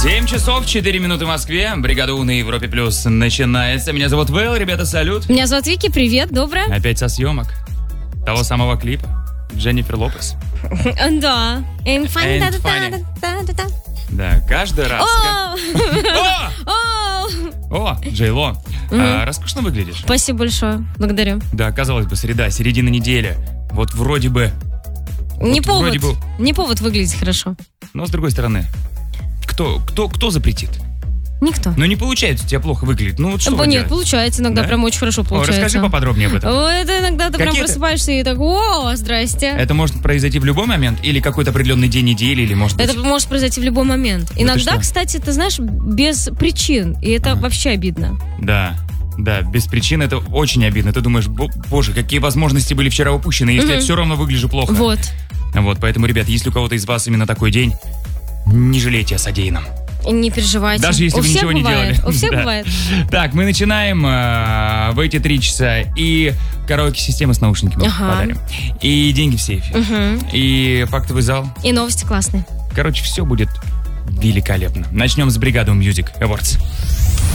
7 часов 4 минуты в Москве. Бригада У на Европе Плюс начинается. Меня зовут Вэл, ребята, салют. Меня зовут Вики, привет, доброе. Опять со съемок того самого клипа Дженнифер Лопес. Да. And funny. Да, каждый раз. О, Джей-Ло, роскошно выглядишь. Спасибо большое, благодарю. Да, казалось бы, среда, середина недели. Вот вроде бы... Не повод выглядеть хорошо. Но с другой стороны, кто запретит? Никто. Ну не получается у тебя плохо выглядеть. Ну вот что Нет, делать? получается иногда, да? Прям очень хорошо получается. Расскажи поподробнее об этом. Это иногда ты прям просыпаешься и так, о, здрасте. Это может произойти в любой момент? Или какой-то определенный день недели? Или может быть... Это может произойти в любой момент. Иногда, кстати, ты знаешь, без причин. И это вообще обидно. Да, без причин это очень обидно. Ты думаешь, боже, какие возможности были вчера упущены, если я все равно выгляжу плохо. Вот, поэтому, ребят, если у кого-то из вас именно такой день, не жалейте о содеянном. Не переживайте. Даже если вы ничего не делали. У всех бывает. Так, мы начинаем в эти 3 часа. И караоке-система с наушниками подарим. И деньги в сейфе. И фактовый зал. И новости классные. Короче, все будет великолепно. Начнем с Бригады Music Awards.